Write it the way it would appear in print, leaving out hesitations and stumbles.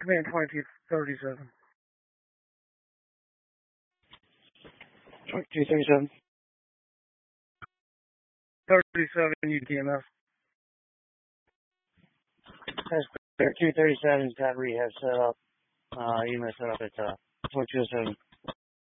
Command 2237. 2237. 37 UTMF. That's clear. 237's got rehab set up. You must set up at 2207.